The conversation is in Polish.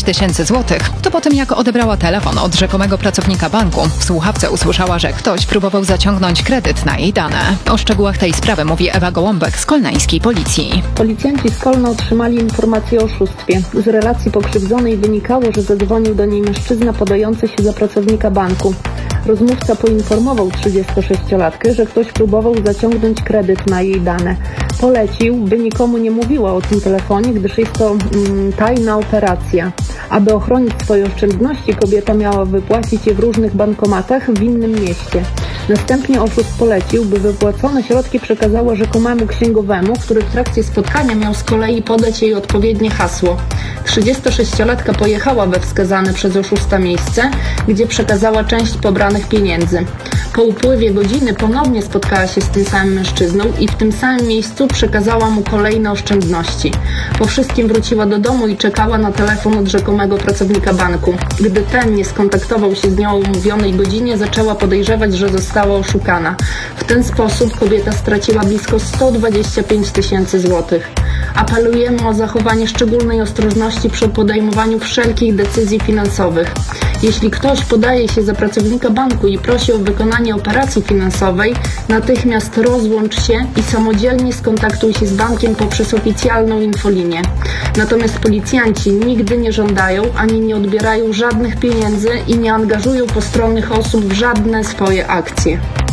000 złotych, to po tym jak odebrała telefon od rzekomego pracownika banku, w słuchawce usłyszała, że ktoś próbował zaciągnąć kredyt na jej dane. O szczegółach tej sprawy mówi Ewa Gołąbek z kolneńskiej policji. Policjanci z Kolna otrzymali informację o oszustwie. Z relacji pokrzywdzonej wynikało, że zadzwonił do niej mężczyzna podający się za pracownika banku. Rozmówca poinformował 36-latkę, że ktoś próbował zaciągnąć kredyt na jej dane. Polecił, by nikomu nie mówiła o tym telefonie, gdyż jest to tajna operacja. Aby ochronić swoje oszczędności, kobieta miała wypłacić je w różnych bankomatach w innym mieście. Następnie oszust polecił, by wypłacone środki przekazała rzekomemu księgowemu, który w trakcie spotkania miał z kolei podać jej odpowiednie hasło. 36-latka pojechała we wskazane przez oszusta miejsce, gdzie przekazała część pobranych pieniędzy. Po upływie godziny ponownie spotkała się z tym samym mężczyzną i w tym samym miejscu przekazała mu kolejne oszczędności. Po wszystkim wróciła do domu i czekała na telefon od rzekomego pracownika banku. Gdy ten nie skontaktował się z nią o umówionej godzinie, zaczęła podejrzewać, że została oszukana. W ten sposób kobieta straciła blisko 125 000 złotych. Apelujemy o zachowanie szczególnej ostrożności przy podejmowaniu wszelkich decyzji finansowych. Jeśli ktoś podaje się za pracownika banku i prosi o wykonanie operacji finansowej, natychmiast rozłącz się i samodzielnie skontaktuj się z bankiem poprzez oficjalną infolinię. Natomiast policjanci nigdy nie żądają ani nie odbierają żadnych pieniędzy i nie angażują postronnych osób w żadne swoje akcje.